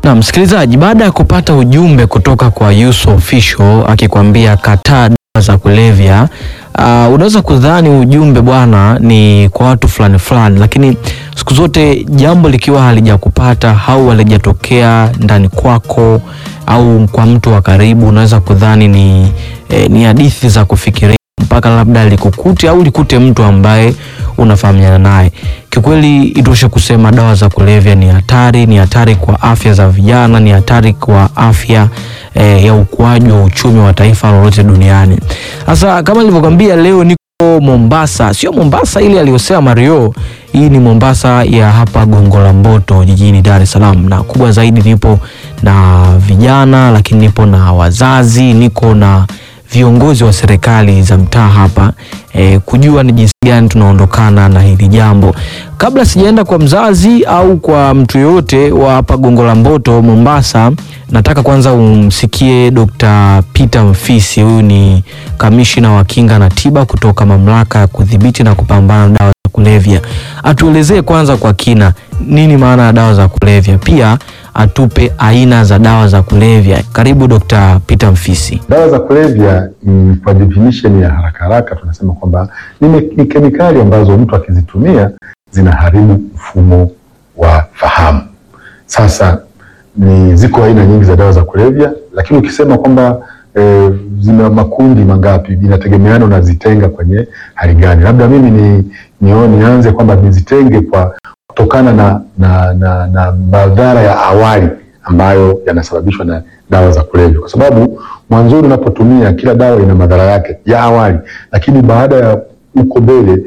Na msikilizaji, baada ya kupata ujumbe kutoka kwa Yuso Official akikwambia kataa dawa za kulevya, unaweza kudhani ujumbe bwana ni kwa watu fulani fulani, lakini siku zote jambo likiwa halijakupata au halijatokea ndani kwako au kwa mtu wa karibu, unaweza kudhani ni hadithi za kufikiria mpaka labda likukute au likute mtu ambaye unafahamiana naye. Kikweli itoshe kusema dawa za kulevya ni hatari kwa afya za vijana, ni hatari kwa afya ya ukuaji wa uchumi wa taifa lolote duniani. Sasa kama nilivyokuambia, leo niko Mombasa, sio Mombasa ile aliyosema Mario, hii ni Mombasa ya hapa Gongo la Mboto jijini Dar es Salaam, na kubwa zaidi nipo na vijana, lakini nipo na wazazi, niko na viongozi wa serikali za mtaa hapa kujua ni jinsi gani tunaondokana na hili jambo. Kabla sijaenda kwa mzazi au kwa mtu yote wa hapa Gongo la Mboto Mombasa, nataka kwanza umsikie Dr. Peter Mfisi. Huyu ni kamishina wa kinga na tiba kutoka mamlaka ya kudhibiti na kupambana na dawa za kulevya. Atuelezee kwanza kwa kina nini maana ya dawa za kulevya, pia atupe aina za dawa za kulevya. Karibu Dr. Peter Mfisi. Dawa za kulevya kwa definition ya haraka tunasema kwamba ni kemikali ambazo mtu akizitumia zinaharibu mfumo wa fahamu. Sasa ziko aina nyingi za dawa za kulevya, lakini ukisema kwamba zina makundi mangapi inategemeana unazitenga kwenye hali gani. Labda mimi nianze kwamba nizitenge kwa kutokana na madhara ya awali ambayo yanasababishwa na dawa za kulevya, kwa sababu mwanzoni unapotumia kila dawa ina madhara yake ya awali, lakini baada ya uko mbele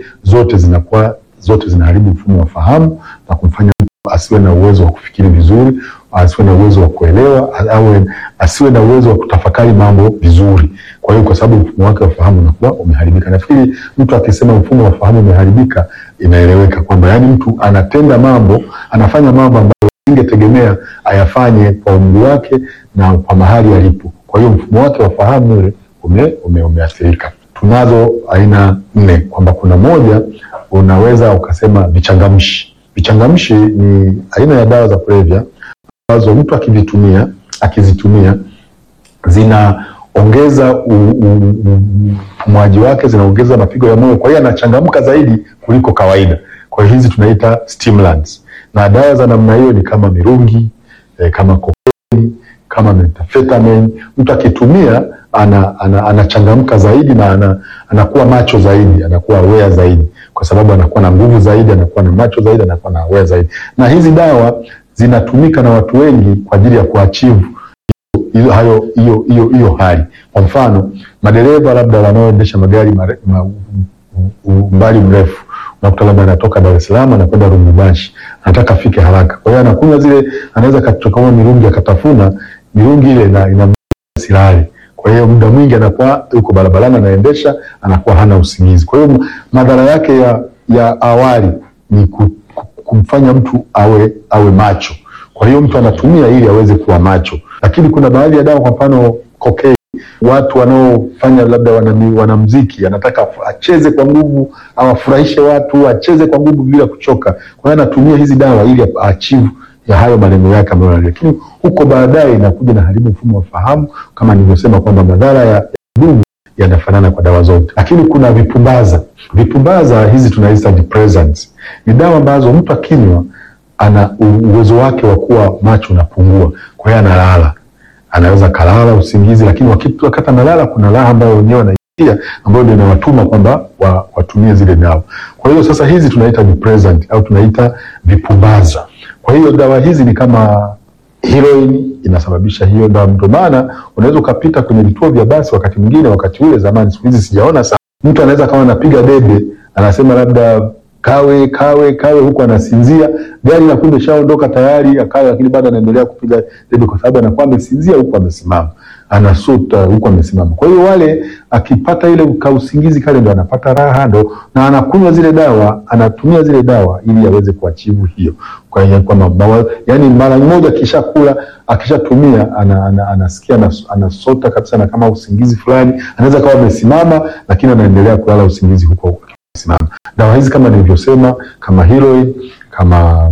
zote zinaharibu mfumo wa fahamu na kumfanya mtu asiwe na uwezo wa kufikiri vizuri, asiwe na uwezo wa kuelewa, asiwe na uwezo wa kutafakari mambo vizuri. Kwa hiyo kwa sababu mfumo wake wa fahamu unakuwa umeharibika. Nafikiri mtu akisema mfumo wa fahamu umeharibika inaeleweka kwamba yani mtu anafanya mambo ambayo ingetegemea ayafanye kwa umri wake na kwa mahali alipo. Kwa hiyo mfumo wake wa fahamu umeathirika. Tunazo aina 4, kwamba kuna moja unaweza ukasema vichangamshi. Vichangamshi ni aina ya dawa za kulevya ambazo mtu akizitumia zinaongeza upumuaji wake, zinaongeza mapigo ya moyo, kwa hiyo anachangamka zaidi kuliko kawaida. Kwa hiyo hizi tunaita stimulants. Na dawa za namna hiyo ni kama mirungi, kama cocaine, kama methamphetamine. Mtu akitumia anachangamka zaidi na anakuwa macho zaidi, anakuwa aware zaidi, kwa sababu anakuwa na nguvu zaidi, anakuwa na macho zaidi, anakuwa na aware zaidi. Na hizi dawa zinatumika na watu wengi kwa ajili ya kuachieve hiyo hali. Kwa mfano, madereva labda wanaoendesha magari umbali mrefu, unakuta labda anatoka Dar es Salaam anakwenda Lubumbashi, anataka afike haraka. Kwa hiyo anakunywa anaweza kachukua mirungi akatafuna, mirungi ile ina silali. Kwa hiyo muda mwingi anakuwa yuko barabarani anaendesha, anakuwa hana usingizi. Kwa hiyo madhara yake ya awali ni kumfanya mtu awe macho. Kwa hiyo mtu anatumia ili aweze kuwa macho. Lakini kuna baadhi ya dawa, kwa mfano cocaine, watu wanaofanya labda wanamuziki, anataka acheze kwa nguvu, awafurahishe watu, acheze kwa nguvu bila kuchoka. Kwa hiyo anatumia hizi dawa ili achieve ya hayo malengo yake ambayo, lakini huko baadaye inakuja na haribu mfumo wa fahamu, kama nilivyosema kwamba madhara ya dumu yanafanana kwa dawa zote. Lakini kuna vipumbaza. Vipumbaza hizi tunaita depressants. Ni dawa ambazo mtu akinywa ana uwezo wake wa kuwa macho unapungua, kwa hiyo analala. Anaweza kalala usingizi, lakini wakati analala kuna raha ambayo wenyewe wanaisikia ambayo ndio inawatuma kwamba watumie zile dawa. Kwa hiyo sasa hizi tunaita depressant au tunaita vipumbaza. Kwa hiyo dawa hizi ni kama heroin, inasababisha hiyo dawa. Ndio maana unaweza ukapita kwenye vituo vya basi wakati mwingine, wakati ule zamani, siku hizi sijaona sana, mtu anaweza kama anapiga debe, anasema labda kawe huko anasinzia, gari la kumbe shaondoka tayari akawa, lakini bado anaendelea kupiga debe kwa sababu anakuwa amesinzia huko amesimama, anasuta huko amesimama. Kwa hiyo wale akipata ile kausingizi kale ndo anapata raha, ndo na anakunywa zile dawa, anatumia zile dawa ili aweze kuachieve hiyo. Kwa hiyo yani mara moja akishakula, akishatumia anasikia anasota kabisa, na kama usingizi fulani, anaweza kawa amesimama lakini anaendelea kulala usingizi huko amesimama. Dawa hizi kama nilivyosema, kama heroin, kama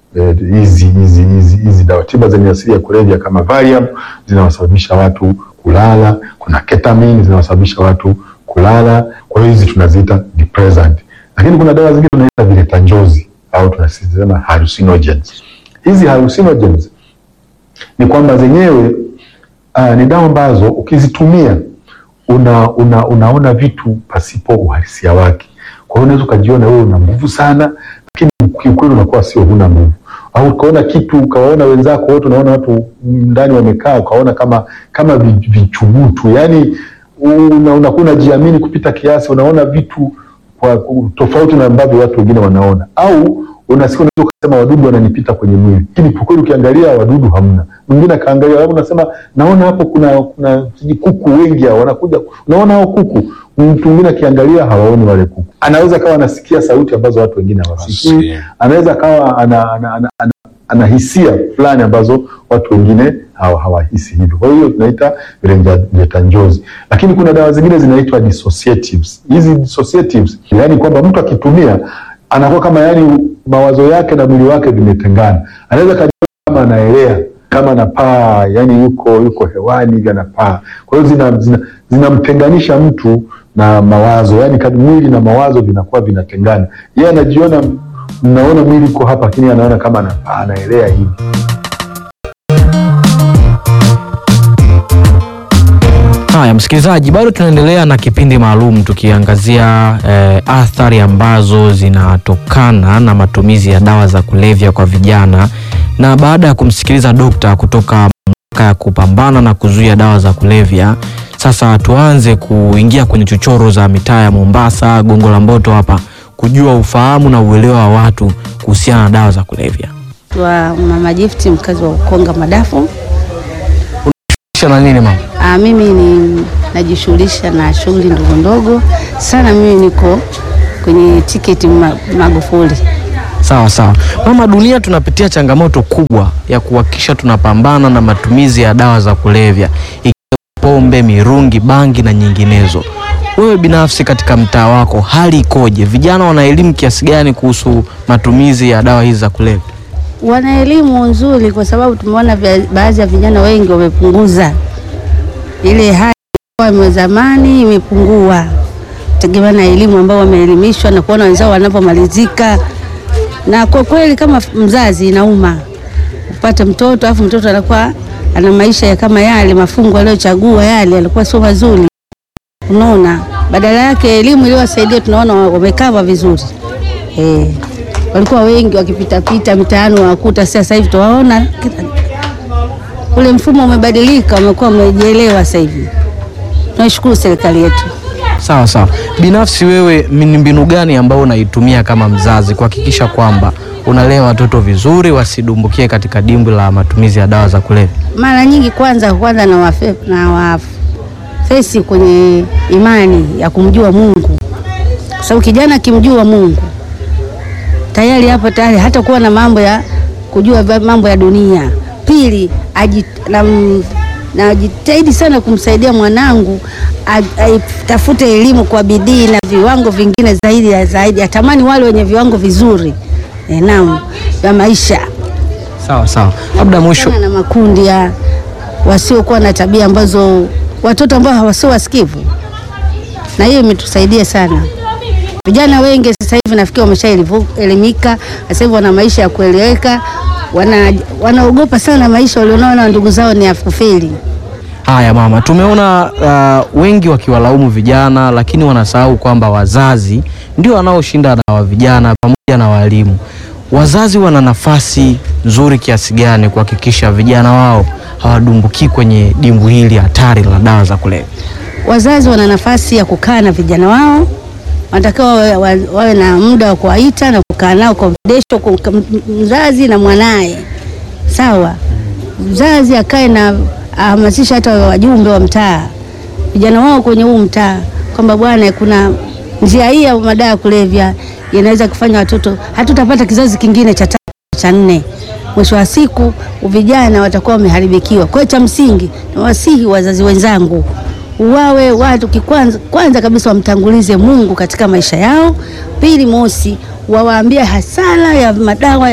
hizi dawa tiba zenye asili ya kulevya kama Valium zinawasababisha watu kulala, kuna ketamine zinawasababisha watu kulala. Kwa hiyo hizi tunaziita depressant. Lakini kuna dawa zingine tunaita vileta njozi au tunasema hallucinogens. Hizi hallucinogens ni kwamba zenyewe ni dawa ambazo ukizitumia unaona vitu pasipo uhalisia wake. Kwa hiyo unaweza ukajiona wewe una nguvu sana, lakini kiukweli unakuwa sio, huna nguvu. Au ukaona kitu, ukawaona wenzako wote, unaona watu ndani wamekaa, ukaona kama vichubutu. Yani unakuwa unajiamini kupita kiasi, unaona vitu kwa tofauti na ambavyo watu wengine wanaona. Au unasikia unaweza kusema wadudu wananipita kwenye mwili, lakini kwa kweli ukiangalia wadudu hamna. Mwingine kaangalia hapo unasema naona hapo kuna kuku wengi hao wanakuja, unaona hao kuku. Mtu mwingine akiangalia hawaoni wale kuku. Anaweza kawa anasikia sauti ambazo watu wengine hawasikii. Anaweza kawa ana hisia fulani ambazo watu wengine hawahisi hivyo. Kwa hiyo tunaita vileta njozi. Lakini kuna dawa zingine zinaitwa dissociatives. Hizi dissociatives yani kwamba mtu akitumia anakuwa kama yani mawazo yake na mwili wake vimetengana. Anaweza kajiona kama anaelea, kama anapaa, yani yuko hewani hivi anapaa. Kwa hiyo zinamtenganisha mtu na mawazo, yani kadri mwili na mawazo vinakuwa vinatengana. Yeye anajiona, mnaona mwili uko hapa, lakini anaona kama anapaa, anaelea hivi. Haya msikilizaji, bado tunaendelea na kipindi maalum tukiangazia athari ambazo zinatokana na matumizi ya dawa za kulevya kwa vijana. Na baada ya kumsikiliza dokta kutoka mamlaka ya kupambana na kuzuia dawa za kulevya, sasa tuanze kuingia kwenye chochoro za mitaa ya Mombasa, Gongo la Mboto hapa, kujua ufahamu na uelewa wa watu kuhusiana na dawa za kulevya. Wa Mama Gift, mkazi wa Ukonga Madafu. Na nini mama? Mimi najishughulisha na shughuli ndogo ndogo sana. Mimi niko kwenye tiketi Magufuli. Sawa. Mama, dunia tunapitia changamoto kubwa ya kuhakikisha tunapambana na matumizi ya dawa za kulevya, pombe, mirungi, bangi na nyinginezo. Wewe binafsi katika mtaa wako hali ikoje? Vijana wana elimu kiasi gani kuhusu matumizi ya dawa hizi za kulevya? Wana elimu nzuri, kwa sababu tumeona baadhi ya vijana wengi wamepunguza ile hali ya zamani, imepungua tegemea na elimu ambao wameelimishwa na kuona wenzao wanapomalizika. Na kwa kweli kama mzazi inauma upate mtoto afu mtoto anakuwa ana maisha ya kama yale mafungo aliyochagua, yale alikuwa sio mazuri. Unaona, badala yake elimu iliyowasaidia tunaona wamekaa vizuri. Walikuwa wengi wakipita mitaani wakuta, sasa hivi tuwaona ule mfumo umebadilika, umekuwa umejielewa sasa hivi. Tunashukuru serikali yetu. Sawa. Binafsi wewe ni mbinu gani ambao unaitumia kama mzazi kuhakikisha kwamba unalea watoto vizuri wasidumbukie katika dimbwi la matumizi ya dawa za kulevya? Mara nyingi kwanza na wafesi kwenye imani ya kumjua Mungu. Kwa sababu kijana akimjua Mungu tayari hapo tayari hata kuwa na mambo ya kujua mambo ya dunia. Pili, najitahidi sana kumsaidia mwanangu atafute elimu kwa bidii na viwango vingine zaidi. Atamani wale wenye viwango vizuri vya maisha. Sawa. Labda mwisho na makundi ya wasiokuwa na tabia ambazo watoto ambao hawasio wasikivu. Na hiyo imetusaidia sana. Vijana wengi sasa hivi nafikiri wameshaelimika, sasa hivi wana maisha ya kueleweka, wanaogopa sana maisha walionao na ndugu zao ni afufeli. Haya mama, tumeona wengi wakiwalaumu vijana, lakini wanasahau kwamba wazazi ndio wanaoshinda na wa vijana pamoja na walimu. Wazazi wana nafasi nzuri kiasi gani kuhakikisha vijana wao hawadumbuki kwenye dimbwi hili hatari la dawa za kulevya? Wazazi wana nafasi ya kukaa na vijana wao. Wanatakiwa wawe na muda wa kuwaita na kukaa nao confidential, mzazi na mwanae. Sawa. Mzazi akae na hamasisha hata wajumbe wa mtaa, vijana wao kwenye huu mtaa, kwamba bwana, kuna njia hii ya madawa ya kulevya inaweza kufanya watoto, hatutapata kizazi kingine cha 4. Mwisho wa siku vijana watakuwa wameharibikiwa. Kwa hiyo cha msingi na wasihi wazazi wenzangu, wawe watu kwanza kabisa wamtangulize Mungu katika maisha yao. Pili, mosi, wawaambie hasara ya madawa ya kulevya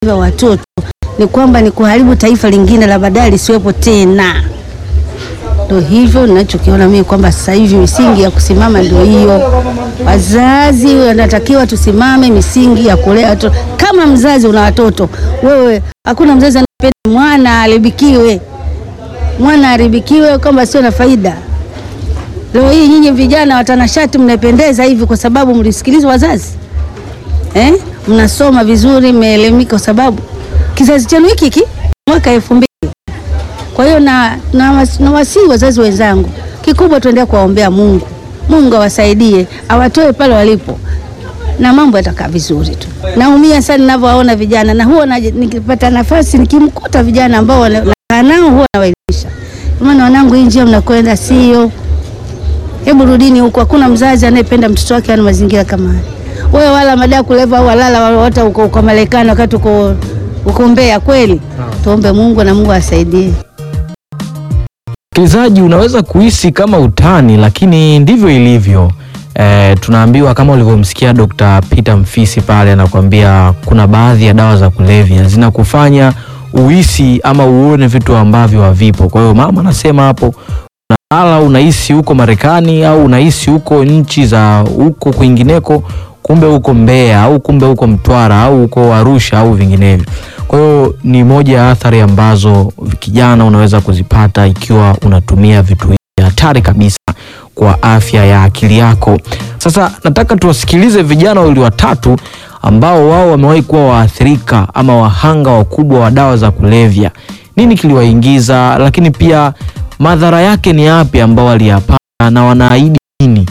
watoto ni kwamba ni kuharibu taifa lingine la baadaye lisiwepo tena. Ndio hivyo ninachokiona mimi kwamba sasa hivi misingi ya kusimama ndio hiyo. Wazazi wanatakiwa tusimame misingi ya kulea watoto. Kama mzazi una watoto, wewe hakuna mzazi anapenda mwana haribikiwe. Mwana haribikiwe kwamba sio na faida. Leo hii nyinyi vijana watanashati mnapendeza hivi kwa sababu mlisikiliza wazazi. Mnasoma vizuri, mmeelimika kwa sababu kizazi chenu hiki mwaka 2000. Kwa hiyo na wasihi wazazi wenzangu, kikubwa tuendelee kuwaombea Mungu. Mungu awasaidie, awatoe pale walipo na mambo yatakaa vizuri tu. Naumia sana ninavyowaona vijana, na huwa nikipata nafasi nikimkuta vijana ambao wanakaa nao huwa nawaelimisha. Maana wanangu, hii njia mnakwenda sio. Hebu rudini huko. Hakuna mzazi anayependa mtoto wake ana mazingira kama haya. Wewe wala madawa kuleva au walala wote uko Marekani wakati uko Mbeya kweli. Tuombe Mungu na Mungu asaidie. Msikilizaji, unaweza kuhisi kama utani, lakini ndivyo ilivyo. Tunaambiwa kama ulivyomsikia Dr. Peter Mfisi pale anakuambia kuna baadhi ya dawa za kulevya zinakufanya uhisi ama uone vitu ambavyo havipo. Kwa hiyo mama anasema hapo unalala unahisi huko Marekani au unahisi huko nchi za huko kwingineko, kumbe huko Mbeya au kumbe huko Mtwara au huko Arusha au vinginevyo. Kwa hiyo ni moja ya athari ambazo kijana unaweza kuzipata ikiwa unatumia vitu hivi hatari kabisa kwa afya ya akili yako. Sasa nataka tuwasikilize vijana wawili watatu ambao wao wamewahi kuwa waathirika ama wahanga wakubwa wa dawa za kulevya. Nini kiliwaingiza, lakini pia madhara yake ni yapi ambao waliyapata na wanaahidi nini?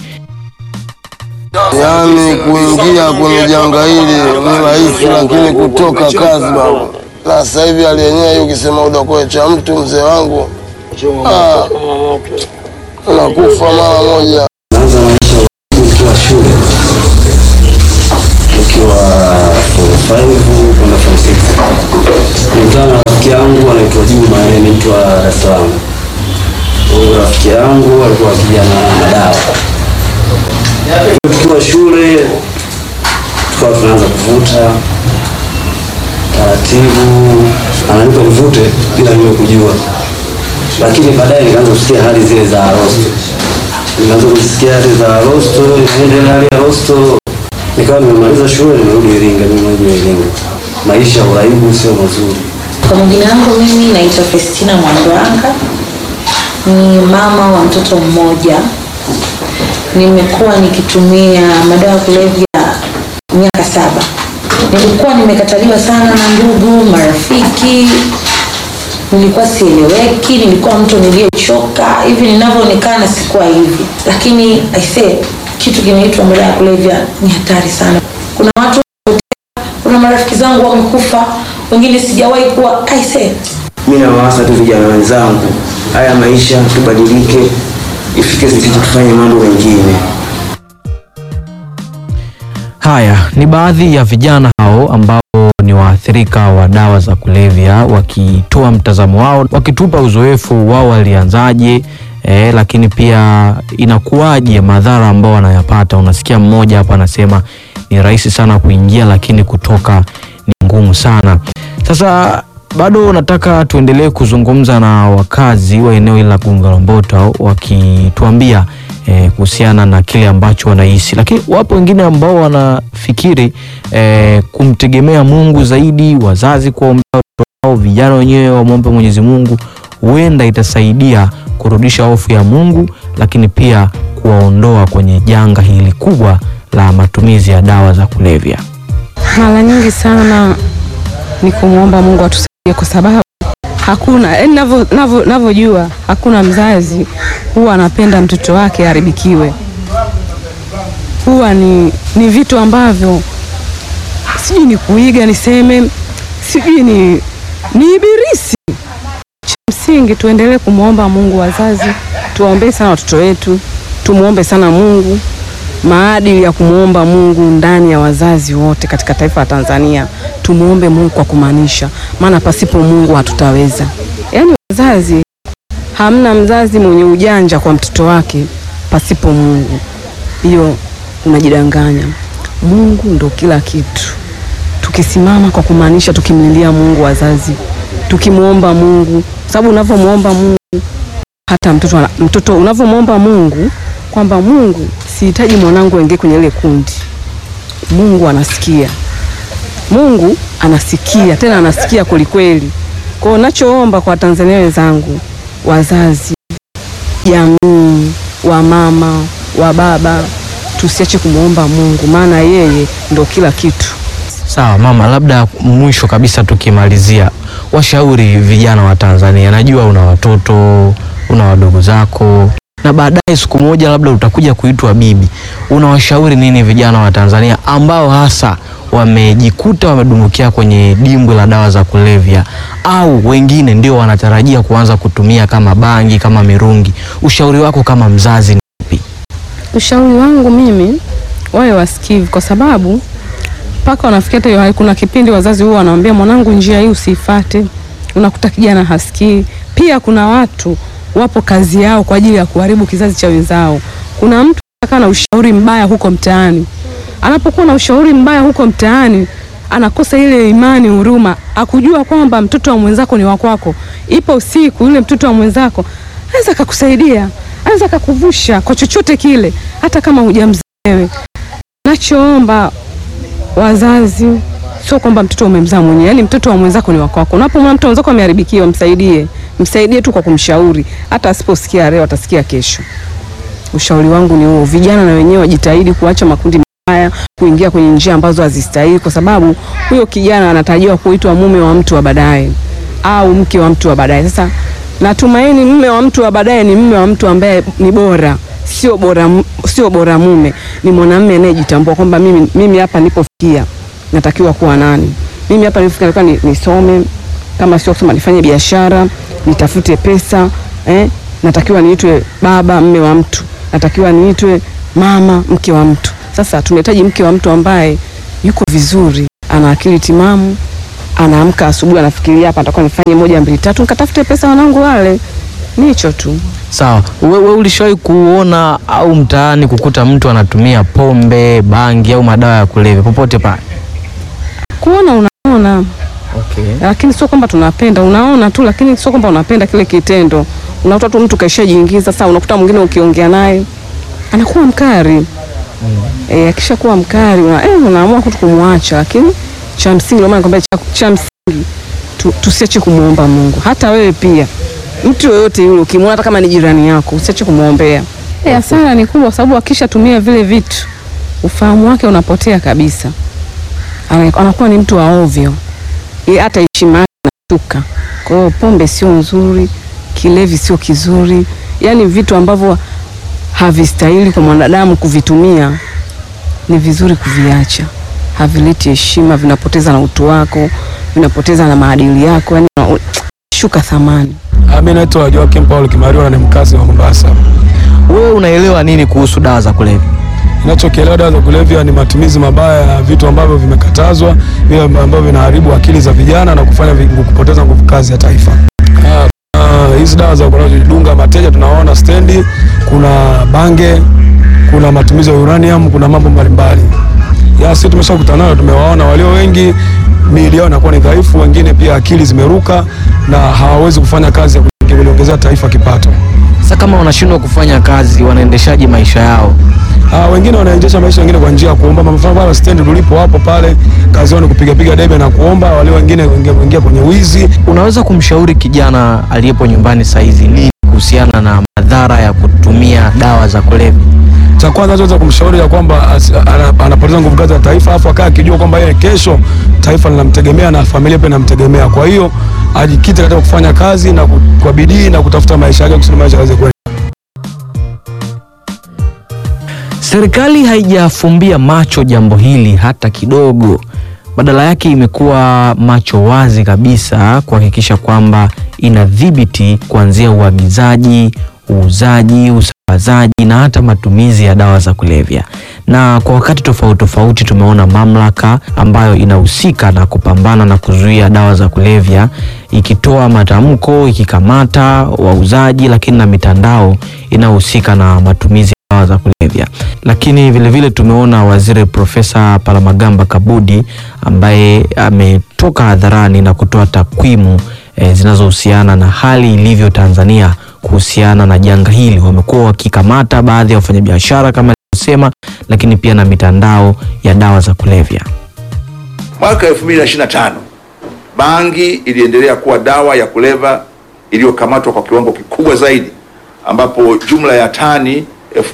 Yaani kuingia kwenye janga hili ni rahisi, lakini kutoka kazi baba. Na sasa hivi aliyenyewe hiyo ukisema udakoe cha mtu mzee wangu unakufa mara moja. Naanza maisha ukiwa shule, ukiwa form 5 kwenda form 6. Nikutana na rafiki yangu anaitwa Juma, anaitwa Dar es Salaam. Huyo rafiki yangu alikuwa kijana na dawa. Tukiwa shule tukawa tunaanza kuvuta taratibu, ananipa nivute bila mimi kujua. Lakini baadaye nikaanza kusikia hali zile za rosto. Nikaanza kusikia hali za rosto, nikaendelea hali ya rosto. Nikawa nimemaliza shule, nimerudi Iringa, Iringa. Maisha ya uraibu sio mazuri. Kwa majina yangu mimi naitwa Festina Mwandwanga. Ni mama wa mtoto mmoja. Nimekuwa nikitumia madawa ya kulevya miaka 7. Nilikuwa nimekataliwa sana na ndugu, marafiki. Nilikuwa sieleweki, nilikuwa mtu niliyechoka. Hivi ninavyoonekana sikuwa hivi. Lakini I say kitu kinaitwa madawa ya kulevya ni hatari sana. Kuna watu, kuna marafiki zangu wamekufa, wengine sijawahi kuwa. I say mimi nawaasa tu vijana wenzangu, haya maisha tubadilike, ifike sisi tufanye mambo mengine. Haya ni baadhi ya vijana hao ambao ni waathirika wa dawa za kulevya, wakitoa mtazamo wao, wakitupa uzoefu wao walianzaje, lakini pia inakuwaje madhara ambao wanayapata. Unasikia mmoja hapa anasema ni rahisi sana kuingia lakini kutoka ni ngumu sana. Sasa bado nataka tuendelee kuzungumza na wakazi wa eneo la Gongo la Mboto wakituambia kuhusiana na kile ambacho wanahisi. Lakini wapo wengine ambao wanafikiri kumtegemea Mungu zaidi, wazazi kuombea watoto wao, vijana wenyewe waombe Mwenyezi Mungu, huenda itasaidia kurudisha hofu ya Mungu, lakini pia kuwaondoa kwenye janga hili kubwa la matumizi ya dawa za kulevya. Mara nyingi sana ni kumuomba Mungu atusaidie, kwa sababu hakuna, ninavyojua hakuna mzazi huwa anapenda mtoto wake haribikiwe. Huwa ni vitu ambavyo sijui ni kuiga niseme, sijui ni ibilisi. Msingi tuendelee kumuomba Mungu. Wazazi tuombe sana watoto wetu, tumuombe sana Mungu. Maadili ya kumuomba Mungu ndani ya wazazi wote katika taifa la Tanzania, tumuombe Mungu kwa kumaanisha, maana pasipo Mungu hatutaweza. Yaani wazazi, hamna mzazi mwenye ujanja kwa mtoto wake pasipo Mungu. Hiyo unajidanganya. Mungu ndo kila kitu. tukisimama kwa kumaanisha, tukimlilia Mungu wazazi, tukimuomba Mungu, sababu unavyomuomba Mungu, hata mtoto unavyomuomba Mungu kwamba Mungu, sihitaji mwanangu aingie kwenye ile kundi, Mungu anasikia. Mungu anasikia, tena anasikia kwelikweli. Kwa hiyo nachoomba kwa Tanzania wenzangu, wazazi, jamii, wa mama, wa baba, tusiache kumuomba Mungu, maana yeye ndo kila kitu. Sawa mama, labda mwisho kabisa tukimalizia, washauri vijana wa Tanzania. Najua una watoto, una wadogo zako, na baadaye siku moja labda utakuja kuitwa bibi. Unawashauri nini vijana wa Tanzania ambao hasa wamejikuta wamedumbukia kwenye dimbwi la dawa za kulevya, au wengine ndio wanatarajia kuanza kutumia kama bangi, kama mirungi? Ushauri wako kama mzazi ni upi? Ushauri wangu mimi, wawe wasikivu, kwa sababu mpaka wanafikia hata kuna kipindi wazazi huwa wanaambia mwanangu njia hii usifuate, unakuta kijana hasikii. Pia kuna watu wapo kazi yao kwa ajili ya kuharibu kizazi cha wenzao. Kuna mtu anakaa na ushauri mbaya huko mtaani. Anapokuwa na ushauri mbaya huko mtaani, anakosa ile imani, huruma, akujua kwamba mtoto wa mwenzako ni wako. Ipo siku yule mtoto wa mwenzako anaweza kukusaidia, anaweza kukuvusha kwa chochote kile, hata kama hujamzaa wewe. Nachoomba wazazi, sio kwamba mtoto umemzaa mwenyewe, yani mtoto wa mwenzako ni wako. Unapomwona mtoto wako ameharibikiwa, msaidie tu kwa kumshauri, hata asiposikia leo atasikia kesho. Ushauri wangu ni huo. Vijana na wenyewe wajitahidi kuacha makundi mabaya, kuingia kwenye njia ambazo hazistahili, kwa sababu huyo kijana anatarajiwa kuitwa mume wa mtu wa baadaye au mke wa mtu wa baadaye. Sasa natumaini mume wa mtu wa baadaye ni mume wa mtu ambaye ni bora, sio bora mume, ni mwanamume anayejitambua kwamba mimi hapa nilipofikia natakiwa kuwa nani. Mimi hapa nilifikia nisome, kama sio kusoma nifanye biashara, nitafute pesa, natakiwa niitwe baba, mume wa mtu, natakiwa niitwe mama, mke wa mtu. Sasa tunahitaji mke wa mtu ambaye yuko vizuri, ana akili timamu, anaamka asubuhi anafikiria hapa nitakuwa nifanye 1 2 3 nikatafute pesa wanangu wale. Ni hicho tu. Sawa. Wewe ulishawahi kuona au mtaani kukuta mtu anatumia pombe, bangi au madawa ya kulevya popote pale? Kuona unaona. Okay. Lakini sio kwamba tunapenda, unaona tu, lakini sio kwamba unapenda kile kitendo. Unakuta tu mtu kaishajiingiza. Sasa unakuta mwingine ukiongea naye anakuwa mkari. Akisha kuwa mkari unaamua kumwacha, lakini cha msingi ndio maana nakwambia cha msingi tusiache kumuomba Mungu. Hata wewe pia, mtu yoyote yule ukimwona, hata kama ni jirani yako, usiache kumuombea. Hasara ni kubwa, sababu akishatumia vile vitu ufahamu wake unapotea kabisa. Anakuwa ni mtu wa ovyo, hata heshima yake inashuka. Kwa hiyo pombe sio nzuri, kilevi sio kizuri, yani vitu ambavyo havistahili kwa mwanadamu kuvitumia ni vizuri kuviacha. Havileti heshima, vinapoteza na utu wako, vinapoteza na maadili yako, yani shuka thamani. Mimi naitwa Joakim Paul Kimariwa na ni mkazi wa Mombasa. Wewe unaelewa nini kuhusu dawa za kulevya? Ninachokielewa, dawa za kulevya ni matumizi mabaya ya vitu ambavyo vimekatazwa, vile ambavyo vinaharibu akili za vijana na kufanya kupoteza nguvu kazi ya taifa. Hizi dawa za kudunga mateja tunaona stendi, kuna bange, kuna matumizi ya uranium, kuna mambo mbalimbali. Sisi tumeshakutana nao, tumewaona walio wengi miili yao inakuwa ni dhaifu, wengine pia akili zimeruka na hawawezi kufanya kazi ya kuongezea taifa kipato. Sasa kama wanashindwa kufanya kazi, wanaendeshaje maisha yao? Wengine wanaendesha maisha, wengine kwa njia ya kuomba. Mfano pale stendi tulipo hapo pale, kazi yao ni kupiga debe na kuomba. Wale wengine wengine kwenye wizi. Unaweza kumshauri kijana aliyepo nyumbani saa hizi nini kuhusiana na madhara ya kutumia dawa za kulevya? Cha kwanza naweza kumshauri ya kwamba anapoteza nguvu kazi ya taifa, afu akaa akijua kwamba yeye kesho taifa linamtegemea na familia pia inamtegemea. Kwa hiyo ajikite katika kufanya kazi na kwa bidii na kutafuta maisha yake kusudi maisha yaweze kwenda. Serikali haijafumbia macho jambo hili hata kidogo. Badala yake imekuwa macho wazi kabisa kuhakikisha kwamba inadhibiti kuanzia uagizaji, uuzaji, usambazaji na hata matumizi ya dawa za kulevya. Na kwa wakati tofauti tumeona mamlaka ambayo inahusika na kupambana na kuzuia dawa za kulevya ikitoa matamko, ikikamata wauzaji, lakini na mitandao inahusika na matumizi dawa za kulevya. Lakini vile tumeona Waziri Profesa Palamagamba Kabudi ambaye ametoka hadharani na kutoa takwimu zinazohusiana na hali ilivyo Tanzania kuhusiana na janga hili. Wamekuwa wakikamata baadhi ya wafanyabiashara kama nilivyosema, lakini pia na mitandao ya dawa za kulevya. Mwaka 2025 bangi iliendelea kuwa dawa ya kulevya iliyokamatwa kwa kiwango kikubwa zaidi, ambapo jumla ya tani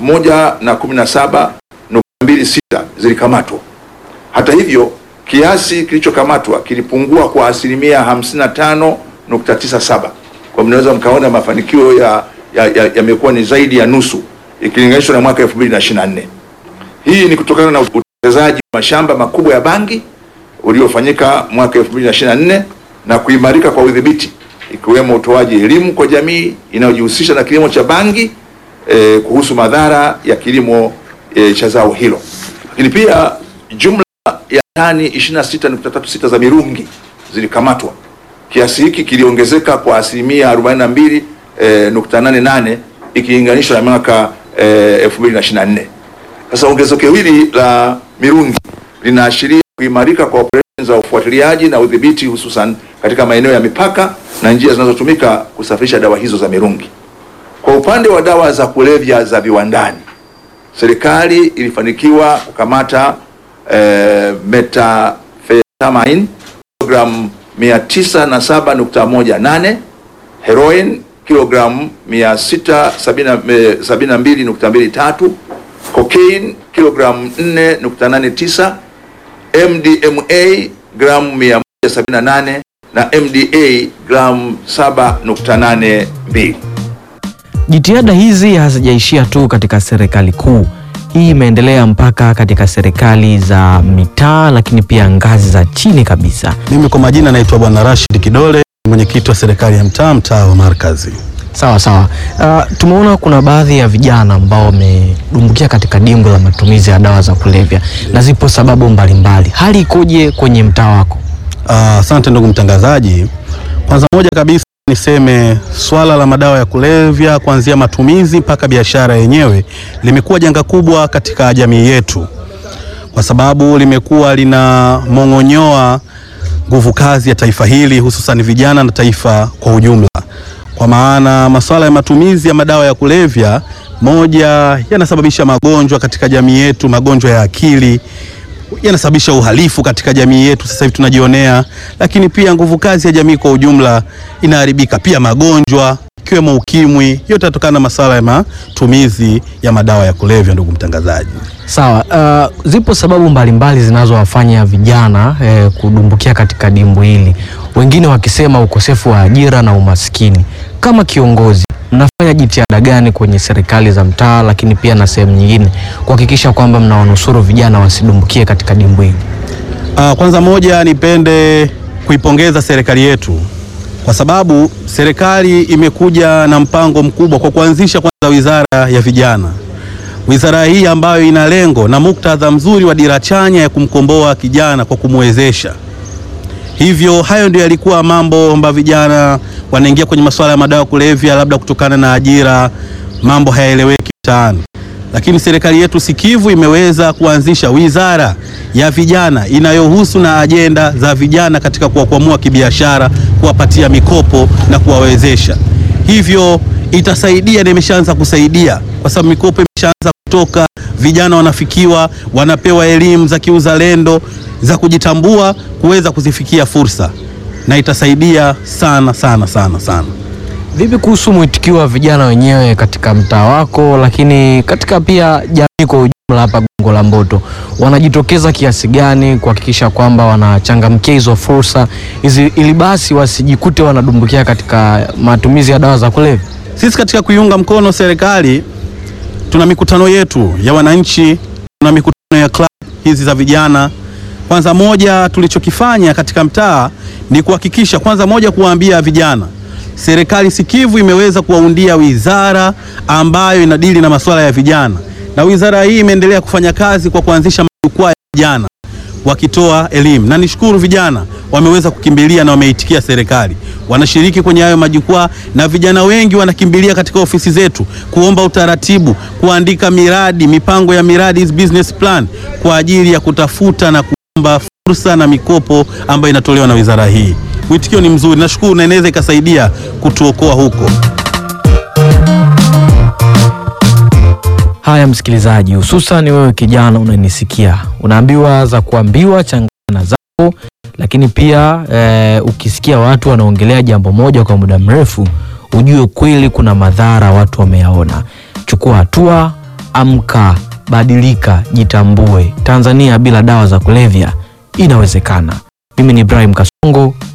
1017.26 zilikamatwa. Hata hivyo, kiasi kilichokamatwa kilipungua kwa asilimia 55.97. Kwa mnaweza mkaona mafanikio yamekuwa ni zaidi ya nusu ikilinganishwa na mwaka 2024. Hii ni kutokana na utekelezaji wa mashamba makubwa ya bangi uliofanyika mwaka 2024 na kuimarika kwa udhibiti, ikiwemo utoaji elimu kwa jamii inayojihusisha na kilimo cha bangi kuhusu madhara ya kilimo cha zao hilo. Lakini pia jumla ya tani 26.36 za mirungi zilikamatwa. Kiasi hiki kiliongezeka kwa asilimia 42.88 ikilinganishwa na mwaka 2024. Sasa ongezeko hili la mirungi linaashiria kuimarika kwa operesheni za ufuatiliaji na udhibiti, hususan katika maeneo ya mipaka na njia zinazotumika kusafirisha dawa hizo za mirungi. Kwa upande wa dawa za kulevya za viwandani, serikali ilifanikiwa kukamata methamphetamine kilogramu 907.18, heroin kilogramu 672.23, cocaine kilogramu 4.89, MDMA gramu 178 na MDA gramu 7.82. Jitihada hizi hazijaishia tu katika serikali kuu. Hii imeendelea mpaka katika serikali za mitaa, lakini pia ngazi za chini kabisa. Mimi kwa majina naitwa Bwana Rashid Kidole, mwenyekiti wa serikali ya mtaa wa Markazi. Sawa. Tumeona kuna baadhi ya vijana ambao wamedumbukia katika dimbwi la matumizi ya dawa za kulevya na zipo sababu mbalimbali. Hali ikoje kwenye mtaa wako? Asante ndugu mtangazaji. Kwanza moja kabisa niseme swala la madawa ya kulevya kuanzia matumizi mpaka biashara yenyewe limekuwa janga kubwa katika jamii yetu, kwa sababu limekuwa linamong'onyoa nguvu kazi ya taifa hili, hususan vijana na taifa kwa ujumla. Kwa maana masuala ya matumizi ya madawa ya kulevya, moja, yanasababisha magonjwa katika jamii yetu, magonjwa ya akili, yanasababisha uhalifu katika jamii yetu, sasa hivi tunajionea, lakini pia nguvu kazi ya jamii kwa ujumla inaharibika, pia magonjwa ikiwemo ukimwi, yote yanatokana na masuala ya matumizi ya madawa ya kulevya ndugu mtangazaji. Sawa, zipo sababu mbalimbali zinazowafanya vijana kudumbukia katika dimbwi hili. Wengine wakisema ukosefu wa ajira na umaskini. Kama kiongozi, mnafanya jitihada gani kwenye serikali za mtaa lakini pia na sehemu nyingine kuhakikisha kwamba mnawanusuru vijana wasidumbukie katika dimbwi hili? Kwanza moja, nipende kuipongeza serikali yetu kwa sababu serikali imekuja na mpango mkubwa kwa kuanzisha kwanza wizara ya vijana. Wizara hii ambayo ina lengo na muktadha mzuri wa dira chanya ya kumkomboa kijana kwa kumwezesha. Hivyo hayo ndio yalikuwa mambo ambayo vijana wanaingia kwenye masuala ya madawa kulevya labda kutokana na ajira, mambo hayaeleweki mtaani. Lakini serikali yetu sikivu imeweza kuanzisha wizara ya vijana inayohusu na ajenda za vijana katika kuwakwamua kibiashara, kuwapatia mikopo na kuwawezesha. Hivyo itasaidia na imeshaanza kusaidia kwa sababu mikopo imeshaanza kutoka, vijana wanafikiwa, wanapewa elimu za kiuzalendo, za kujitambua, kuweza kuzifikia fursa, na itasaidia sana. Vipi kuhusu mwitikio wa vijana wenyewe katika mtaa wako, lakini katika pia jamii kwa ujumla hapa Gongo la Mboto? Wanajitokeza kiasi gani kuhakikisha kwamba wanachangamkia hizo fursa hizi ili basi wasijikute wanadumbukia katika matumizi ya dawa za kulevya? Sisi katika kuiunga mkono serikali tuna mikutano yetu ya wananchi, tuna mikutano ya club hizi za vijana. Kwanza moja tulichokifanya katika mtaa ni kuhakikisha kwanza moja kuwaambia vijana serikali sikivu imeweza kuwaundia wizara ambayo inadili na masuala ya vijana, na wizara hii imeendelea kufanya kazi kwa kuanzisha majukwaa ya vijana wakitoa elimu, na nishukuru vijana wameweza kukimbilia na wameitikia serikali, wanashiriki kwenye hayo majukwaa, na vijana wengi wanakimbilia katika ofisi zetu kuomba utaratibu, kuandika miradi, mipango ya miradi, business plan, kwa ajili ya kutafuta na kuomba fursa na mikopo ambayo inatolewa na wizara hii. Mwitikio ni mzuri, nashukuru, na inaweza ikasaidia kutuokoa huko. Haya msikilizaji, hususan wewe kijana unanisikia, unaambiwa za kuambiwa, changana zako, lakini pia ukisikia watu wanaongelea jambo moja kwa muda mrefu, ujue kweli kuna madhara watu wameyaona. Chukua hatua, amka, badilika, jitambue. Tanzania bila dawa za kulevya inawezekana. Mimi ni Ibrahim Kasongo.